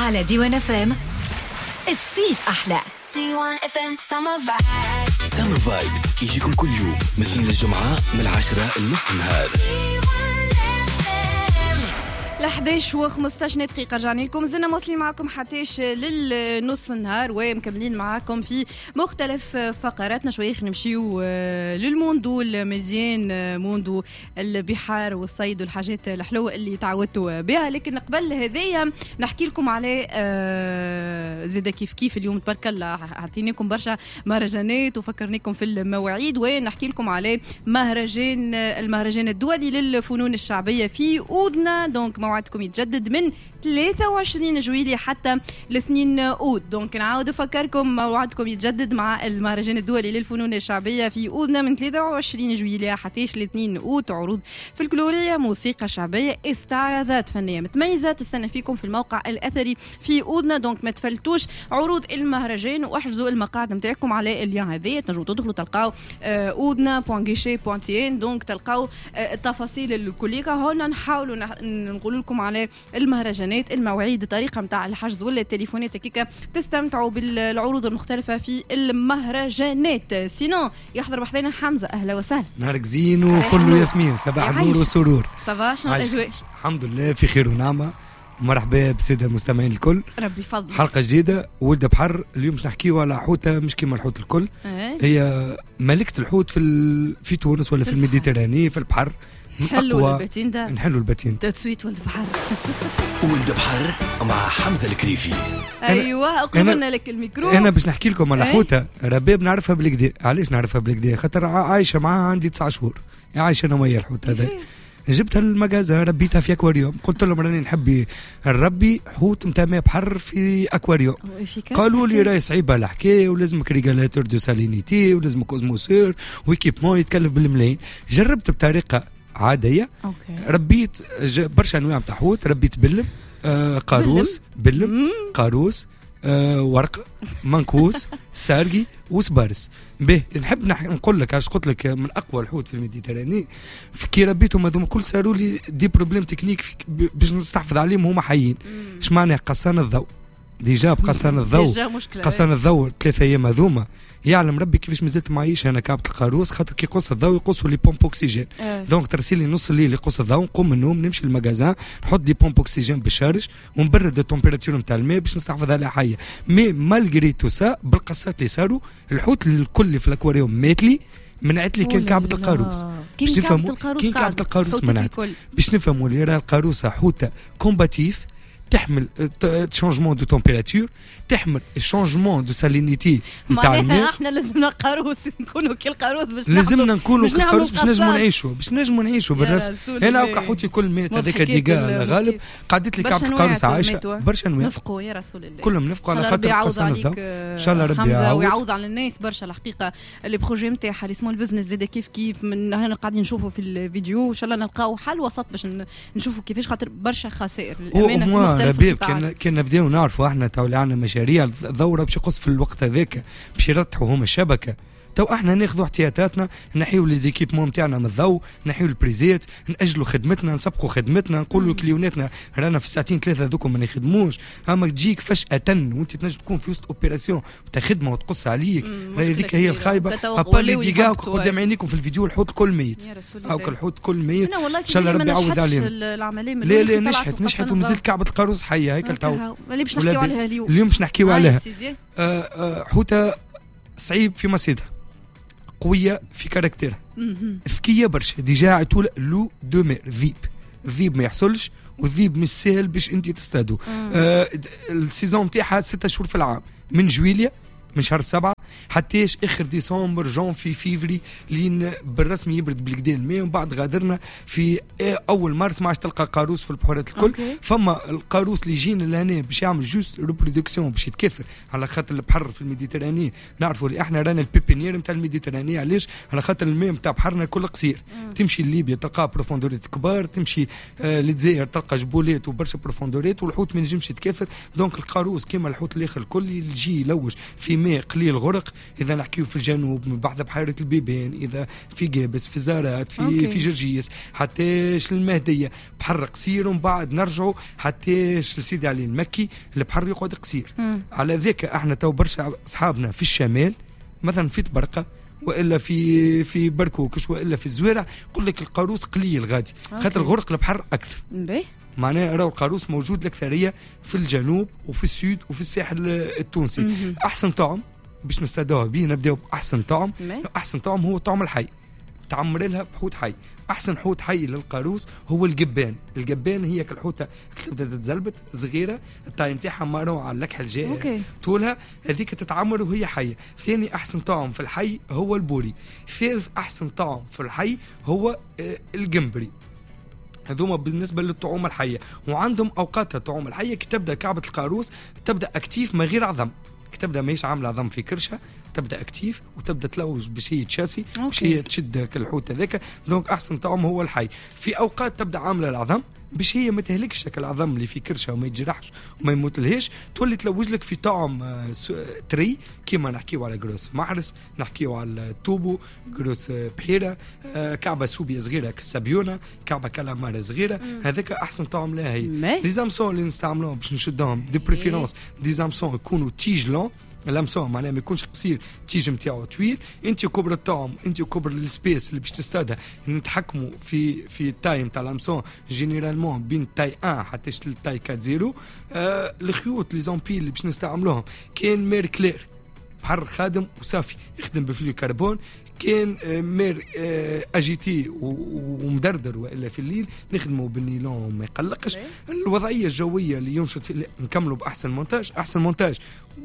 على ديوان FM. الصيف أحلى. ديوان FM Summer Vibes. Summer Vibes يجيكم كل يوم من الاثنين للجمعة من 10 لنص النهار. 11:15 دقيقة رجعنا لكم، زلنا موصلين معكم حتىش للنص النهار ومكملين معكم في مختلف فقراتنا. شوية نمشيو للموندو المزيان، موندو البحار والصيد والحاجات الحلوة اللي تعودتوا بها. لكن قبل هذايا نحكي لكم على زيدا كيف اليوم تبارك الله عطيناكم برشا مهرجانات وفكرناكم في المواعيد، ونحكي لكم على المهرجان الدولي للفنون الشعبية في أودنا. دونك موعدكم يتجدد من 23 جويلية حتى 2 أود. دونك نعاود أفكركم موعدكم يتجدد مع المهرجان الدولي للفنون الشعبية في أودنا من 23 جويلية حتى 2 أود. عروض فلكلورية، موسيقى شعبية، استعراضات فنية متميزة تستنى فيكم في الموقع الأثري في أودنا. دونك ما تفلتوش عروض المهرجان واحجزوا المقاعد متاعكم على اليان هذه. تنجموا تدخلوا تلقاو أودنا.guichet.tn. دونك تلقاو التفاصيل الكلية. هنا نحاولوا نقول لكم على المهرجانات، المواعيد، الطريقه نتاع الحجز ولا التليفونات كيكا تستمتعوا بالعروض المختلفه في المهرجانات. سينو يحضر بحذنا حمزه، اهلا وسهلا. نهارك زين وفل ياسمين، صباح النور والسرور. صباح شنو الاجواء؟ الحمد لله في خير ونعمه. مرحبا بالساده المستمعين الكل. ربي يفضل. حلقه جديده ولد بحر. اليوم مش نحكيو على حوته مش كيما الحوت الكل. هي ملكه الحوت في تونس ولا في الميديتراني في البحر. حلو الباتين ده، نحلو الباتين تسويت ولد بحر. ولد بحر مع حمزه الكريفي. ايوه قبلنا لك الميكرو. انا باش نحكي لكم على حوته رباب نعرفها بالكدا. علاش نعرفها بالكدا؟ خاطر عايشه معاها عندي 9 شهور، عايشه انا ويا الحوت هذا. جبتها للمجازة ربيتها في اكواريوم. قلت لهم راني نحب نربي حوت نتاع ماء بحر في اكواريوم. قالوا لي راهي صعيبه الحكايه ولازمك ريغالاتور دو سالينيتي ولازمك اوزموسور ويكيبمون يتكلف بالملايين. جربت بطريقه عاديه. ربيت برشا انواع تاع حوت. ربيت بلم، قاروس، بلم، قاروس، ورقه، منكوس، سارقي وسبارس. به نحب نقول لك علاش قلت لك من اقوى الحوت في الميديتراني. كي ربيتهم هذوما كل صاروا لي دي بروبليم تكنيك باش نستحفظ عليهم هما حيين. اش معناه قصان الضوء؟ ديجا بقصان الضوء، قصان الضوء 3 ايام هذوما يعلم ربي كيفاش مازلت معيش انا كابت القاروس. خاطر كي يقص الضوء يقصوا لي بومب اوكسجين. دونك ترسل لي نص الليل يقص الضوء، نقوم من النوم نمشي للمغازان نحط دي بومب اوكسجين بالشارج ونبرد التمبيراتور نتاع الماء باش نستحفظ عليها حيه. مي مالغري تو سا بالقصات اللي صاروا الحوت الكل اللي في الاكواريوم مات لي. منعت لي كان كعبة القاروس. باش نفهموا كين كعبة القاروس منعت باش نفهموا اللي راه القاروسه حوته كومباتيف، تحمل شانجمون دو تمبيراتور، تحمل شانجمون دو سالينيتي نتاع الماء. احنا لازمنا قاروس نكونوا كي القاروس باش لازمنا نكونوا كي القاروس باش نجموا نعيشوا بالرسم. هنا وكا حوتي كل مات هذاك ديغا غالب. قعدت لي كعبة القاروس عايشه برشا نوع. نفقوا يا رسول الله كلهم نفقوا على خاطر يعوض عليك ان شاء الله. ربي يعوض ويعوض على الناس برشا. الحقيقه اللي بروجي نتاعها اللي اسمه البزنس زاد كيف من هنا قاعدين نشوفوا في الفيديو. ان شاء الله نلقاو حل وسط باش نشوفوا كيفاش خاطر برشا خسائر الامانه. ربيب كان نبداو نعرفوا احنا تو عندنا مشاريع الدوره باش يقص في الوقت هذاك باش يرتحوا هما الشبكه. تو احنا ناخذوا احتياطاتنا، نحيوا لي زيكيبمون نتاعنا من الضوء، نحيوا البريزيت، ناجلوا خدمتنا، نسبقوا خدمتنا، نقولوا لكليوناتنا رانا في الساعتين 3 ذوكم ما نخدموش. اما تجيك فجاه وانت تنجم تكون في وسط اوبيراسيون تاع خدمه وتقص عليك. هذيك هي الخايبه. ابالي ديغا قدام عينيكم في الفيديو الحوت كل ميت. هاك الحوت كل ميت. ان شاء الله ربي يعوض علينا. لا نشحت ومازال كعبة القاروس حيه. هيك تو باش نحكيو عليها اليوم باش نحكيو عليها. حوته صعيب في مصيدها، قويه في كاركتيرها، ذكيه برشا. ديجا عيطول لو دو مير ذيب ما يحصلش، والذيب مش سهل باش انت تصطادو. السيزون نتاعها 6 شهور في العام، من جويلية من شهر 7 حتىش اخر ديسمبر جانفي فيفري لين بالرسمي يبرد بالكدا الماء. ومن بعد غادرنا في اول مارس ما عادش تلقى قاروس في البحورات الكل. فما القاروس اللي يجينا لهنا باش يعمل جوست ريبرودكسيون باش يتكثر على خاطر البحر في الميديتراني. نعرفوا اللي احنا رانا البيبينير نتاع الميديتراني. علاش؟ على خاطر الماء نتاع بحرنا كله قصير. تمشي لليبيا تلقى بروفوندورات كبار، تمشي للجزائر تلقى جبولات وبرشا بروفوندورات، والحوت ما ينجمش يتكاثر. دونك القاروس كيما الحوت الاخر الكل يجي يلوج في ماء قليل غرق الغرق اذا نحكيو في الجنوب من بعد بحيره البيبان، اذا في قابس في زارات في جرجيس حتىش للمهديه بحر قصير، ومن بعد نرجعوا حتىش لسيدي علي المكي البحر يقعد قصير. على ذاك احنا تو برشا اصحابنا في الشمال مثلا في طبرقه والا في بركوكش والا في الزويرة يقول لك القاروس قليل غادي خاطر غرق البحر اكثر. معناها راهو القاروس موجود الاكثريه في الجنوب وفي السود وفي الساحل التونسي. احسن طعم باش نستدعوه به نبداو باحسن طعم. احسن طعم هو طعم الحي، تعمر لها بحوت حي. احسن حوت حي للقاروس هو الجبان. الجبان هي كالحوته تبدا تتزلبت صغيره، الطاي نتاعها مارون على اللكحه الجايه طولها هذيك تتعمر وهي حيه. ثاني احسن طعم في الحي هو البوري. ثالث احسن طعم في الحي هو الجمبري. هذوما بالنسبه للطعوم الحيه. وعندهم اوقاتها الطعوم الحيه كي تبدا كعبه القاروس تبدا اكتيف من غير عظم، كي تبدا ماهيش عامله عظم في كرشه تبدا اكتيف وتبدا تلوج باش هي تشاسي باش هي تشد الحوت هذاك. دونك احسن طعم هو الحي. في اوقات تبدا عامله العظم باش هي ما تهلكش العظم اللي في كرشه وما يتجرحش وما يموتلهاش، تولي تلوج لك في طعم تري كيما نحكيو على جروس محرس، نحكيو على التوبو، جروس بحيره، كعبه سوبيا صغيره كالسابيونه، كعبه كالاماره صغيره. هذاك احسن طعم لها هي. لي زامسون اللي نستعملوهم باش نشدهم دي بريفيرونس دي زامسون يكونوا تيجلون. اللمسون معناها ما يكونش قصير تيج نتاعو طويل. انت كبر الطعم انت كبر السبيس اللي باش تستادها نتحكموا في التاي نتاع اللمسون جينيرالمون بين تاي 1 حتى للتاي 4 الخيوط لي زومبيل اللي باش نستعملوهم كان مير كلير بحر خادم وصافي يخدم بفلو كربون، كان مير اجيتي ومدردر والا في الليل نخدموا بالنيلون وما يقلقش. الوضعيه الجويه اللي ينشط نكملوا باحسن مونتاج. احسن مونتاج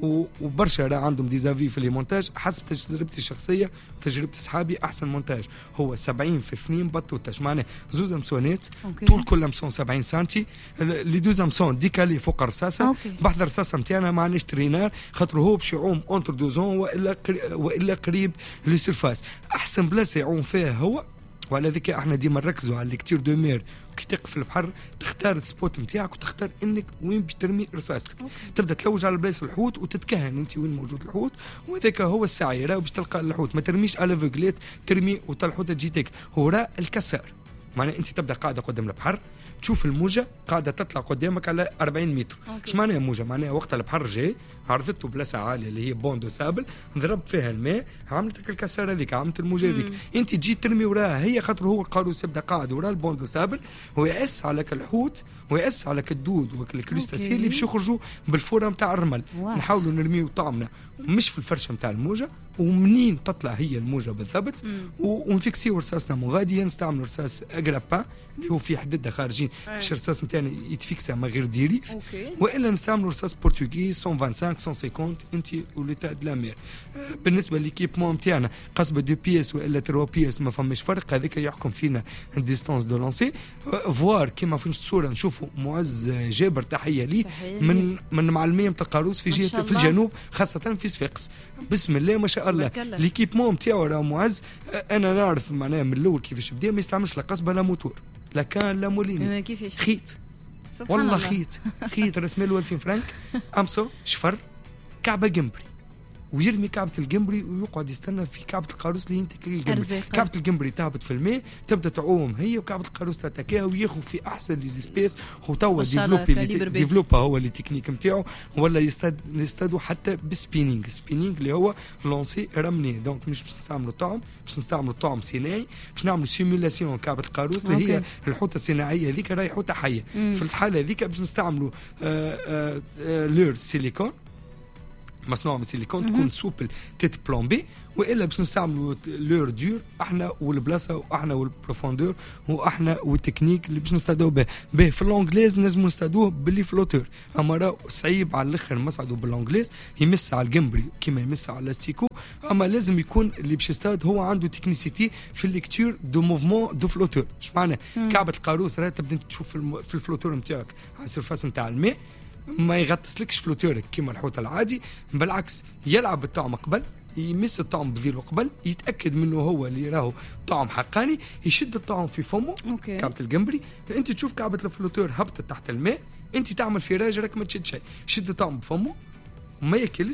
وبرشا راه عندهم ديزافي في لي مونتاج حسب تجربتي الشخصيه وتجربه اصحابي. احسن مونتاج هو 70 في 2 بطوطه، معناه زوز امسونات طول كل امسون 70 سنتي، لي دوز امسون ديكالي فوق رصاصه. بحذر الرصاصه نتاعنا ما عندناش ترينار خاطر هو باش يعوم اونتر دوزون والا قريب لي سيرفاس. احسن بلاصه يعوم فيها هو، وعلى ذيك احنا ديما نركزوا على الكتير دو مير. كي تقف في البحر تختار السبوت نتاعك وتختار انك وين باش ترمي رصاصتك. تبدا تلوج على بلاصه الحوت وتتكهن انت وين موجود الحوت، وهذاك هو السعي راه باش تلقى الحوت. ما ترميش على فوغليت ترمي وتلحوت تجيتك هو راه الكسار. معناها انت تبدا قاعده قدام البحر تشوف الموجه قاعده تطلع قدامك على 40 متر. ايش معناها موجه؟ معناها وقت البحر جاي عرضته بلاصه عاليه اللي هي بوندو سابل، ضربت فيها الماء عملت الكساره هذيك عملت الموجه هذيك. انت تجي ترمي وراها هي خاطر هو القاروس يبدا قاعد وراه البوندو سابل ويعس على الحوت ويعس على الدود والكريستاسيل اللي باش يخرجوا بالفوره نتاع الرمل. نحاولوا نرميو طعمنا مش في الفرشه نتاع الموجه، ومنين تطلع هي الموجه بالضبط ونفيكسيو رصاصنا مغاديه. نستعملوا رصاص اغرابا اللي هو فيه حدده خارجين باش الرصاص نتاعنا يتفيكسا من غير ديريف، والا نستعملوا رصاص برتغالي 125 150 انت وليتا دو لا مير. بالنسبه لليكيبمون نتاعنا قصبه 2 بيس والا 3 بيس ما فماش فرق، هذاك يحكم فينا الديستانس دو لونسي. فوار كيما في الصوره نشوفوا معز جابر تحيه ليه من معلميه نتاع القاروس في جهه في الجنوب خاصه في صفاقس. بسم الله ما شاء الله ليكيبمون نتاعو راه معز. انا نعرف معناها من الاول كيفاش بدا ما يستعملش لا قصبه لا موتور لا كان لا موليني خيط والله خيط رسمه له 2000 فرنك امسو شفر كعبه جمبري ويرمي كعبه الجمبري ويقعد يستنى في كعبه القاروس اللي ينتك الجمبري. كعبه الجمبري تهبط في الماء تبدا تعوم هي وكعبه القاروس تتكاها وياخذ في احسن لي سبيس. هو توا ديفلوبا هو اللي تكنيك نتاعو ولا يستادوا حتى بالسبينينغ. سبينينغ اللي هو لونسي رمني. دونك مش باش نستعملوا طعم، باش نستعملوا طعم صناعي، باش نعملوا سيمولاسيون كعبه القاروس اللي هي الحوته الصناعيه هذيك راهي حوته حيه. في الحاله هذيك باش نستعملوا لور سيليكون مصنوع من سيليكون تكون سوبل تيت بلومبي، والا باش نستعملوا لور دور احنا والبلاصه واحنا والبروفوندور واحنا والتكنيك اللي باش نستعدوا به. في الانجليز نجموا نستعدوه باللي فلوتور، اما راه صعيب على الاخر نصعدوا بالانجليز يمس على الجمبري كيما يمس على الاستيكو. اما لازم يكون اللي باش يستعد هو عنده تكنيسيتي في الليكتور دو موفمون دو فلوتور. اش معناه؟ كعبه القاروس راه تبدا تشوف في الفلوتور نتاعك على السيرفاس نتاع الماء ما يغطسلكش فلوتورك كيما الحوت العادي، بالعكس يلعب بالطعم قبل يمس الطعم بذيله قبل يتاكد منه هو اللي راهو طعم حقاني، يشد الطعم في فمه كعبه الجمبري. انت تشوف كعبه الفلوتور هبطت تحت الماء انت تعمل في راجلك ما تشد شيء، شد الطعم بفمه ما ياكلش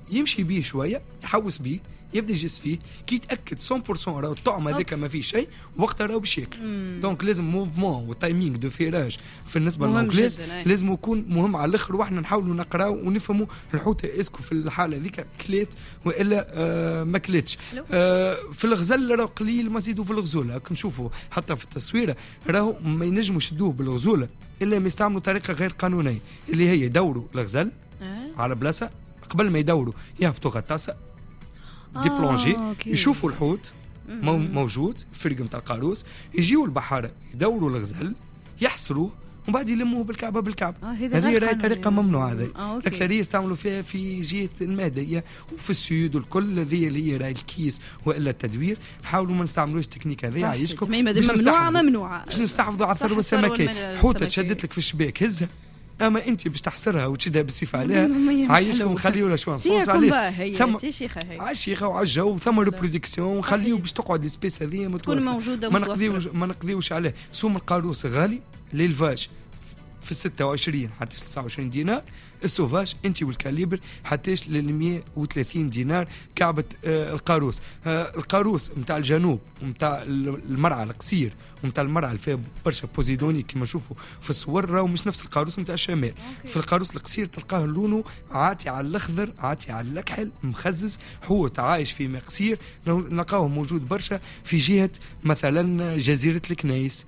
يمشي بيه شويه يحوس بيه يبدا يجس فيه كي يتاكد 100% راهو الطعم هذاك ما فيه شيء وقتها راهو باش ياكل. دونك لازم موفمون وتايمينغ دو فيراج في النسبه للانجليز لازم يكون مهم على الاخر، واحنا نحاولوا نقراو ونفهموا الحوته اسكو في الحاله هذيك كليت والا ما كليتش. في الغزل راهو قليل ما زيدوا في الغزوله، نشوفوا حتى في التصويره راهو ما ينجموا يشدوه بالغزوله الا ما يستعملوا طريقه غير قانونيه اللي هي يدوروا الغزل على بلاصه قبل ما يدوروا يهبطوا غطاسه دي بلونجي يشوفوا الحوت موجود فرق نتاع القاروس، يجيوا البحاره يدوروا الغزل يحصروه ومن بعد يلموه بالكعبه. هذه راهي طريقه ممنوعه. هذه الاكثريه يستعملوا فيها في جهه الماديه وفي السيود والكل. هذه اللي هي راهي الكيس والا التدوير، حاولوا ما نستعملوش التكنيك هذه يعيشكم ممنوعه باش نستحفظوا على الثروه السمكيه. حوته تشدت لك في الشباك هزها، اما انت باش تحصرها وتشدها بالصفه عليها عايشكم نخليو لها شوانس عليه ثم عالشيخه وعالجو ثم ريبرودكسيون ونخليو باش تقعد السبيس هذه تكون موجوده. ما نقضيوش عليه. سوم القاروس غالي للفاج في 26 حتى 29 دينار، السوفاج انت والكاليبر حتىش ل 130 دينار كعبه القاروس. القاروس نتاع الجنوب ونتاع المرعى القصير ونتاع المرعى اللي فيها برشا بوزيدوني كما نشوفوا في الصور راهو مش نفس القاروس نتاع الشمال. في القاروس القصير تلقاه لونه عاتي على الاخضر عاتي على الاكحل مخزز، حوت عايش في ماء قصير نلقاوه موجود برشا في جهه مثلا جزيره الكنيس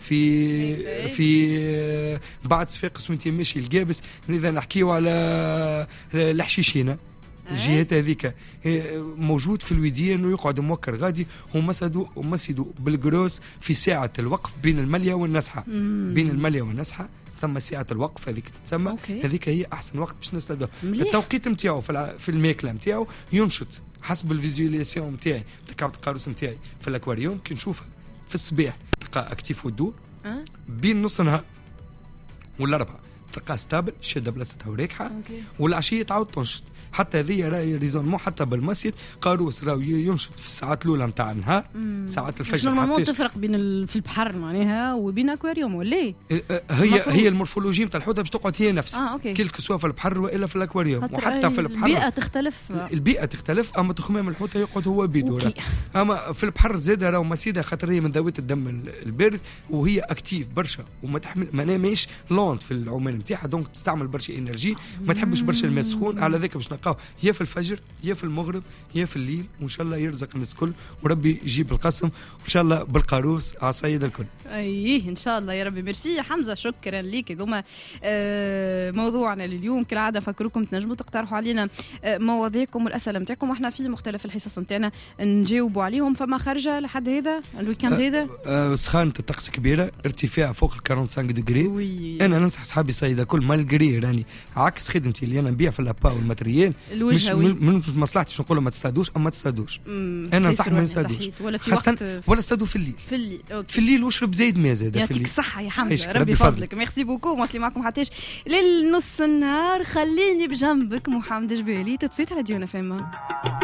في بعد صفاقس وانت ماشي القابس. اذا نحكيو على الحشيشينه الجهات هذيك موجود في الوديان ويقعد موكر غادي ومسدوا بالجروس في ساعه الوقف بين المليه والنسحه. بين المليه والنسحه ثم ساعه الوقف هذيك تتسمى. هذيك هي احسن وقت باش نصطادوه. التوقيت نتاعو في الماكله نتاعو ينشط حسب الفيزيوليسيون نتاعي تاع القاروس نتاعي في الاكواريوم كي نشوفها في الصباح تلقى اكتيف والدور بين نص نهار والاربعه تلقى ستابل شاده بلاصتها وريكحه والعشيه تعاود تنشط. حتى هذه راهي ريزونمون حتى بالمسيط قاروس راهو ينشط في الساعات الاولى نتاع النهار ساعات الفجر. نورمالمون تفرق بين في البحر معناها وبين اكواريوم ولا هي المورفولوجي نتاع الحوت باش تقعد هي نفسها كلك سواء في البحر والا في الاكواريوم. وحتى في البحر البيئه تختلف اما تخمام الحوت يقعد هو بيدو. اما في البحر زاد راهو مسيده خاطر هي من ذوات الدم البارد وهي اكتيف برشا وما تحمل ما نامش لونت في العمال نتاعها دونك تستعمل برشا انرجي ما تحبش برشا الماء سخون. على ذاك باش نلقاو يا في الفجر يا في المغرب يا في الليل وان شاء الله يرزق الناس الكل وربي يجيب القسم وان شاء الله بالقاروس على الصيد الكل. ايه ان شاء الله يا ربي. ميرسي حمزه شكرا ليك. هذوما موضوعنا لليوم كالعاده فكركم تنجموا تقترحوا علينا مواضيعكم والاسئله نتاعكم واحنا في مختلف الحصص نتاعنا نجاوبوا عليهم. فما خارجه لحد هذا الويكاند هذا سخانه الطقس كبيره ارتفاع فوق ال 45 دغري. انا ننصح اصحابي الصيده كل مالغري راني عكس خدمتي اللي انا نبيع في الابا والماتريال من مصلحتي باش نقول ما تصطادوش اما تصطادوش. انا ننصح ما يصطادوش ولا تصطادوا في الليل. في الليل واشرب زايد ماء زاد. يعطيك الصحه يا حمزه ربي فضلك. ميرسي بوكو. مواصلين معكم حتىش للنص النهار. خليني بجنبك محمد جبالي تتصيت على ديونا فما.